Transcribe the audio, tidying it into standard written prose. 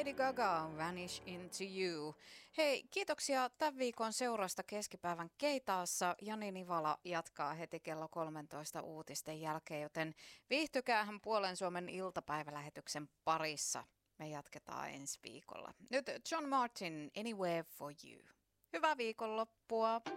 Lady Gaga, Vanish Into You. Hei, kiitoksia tämän viikon seurasta keskipäivän Keitaassa. Jani Nivala jatkaa heti kello 13 uutisten jälkeen, joten viihtykäähän Puolen Suomen iltapäivälähetyksen parissa. Me jatketaan ensi viikolla. Nyt John Martin, Anywhere for You. Hyvää viikonloppua!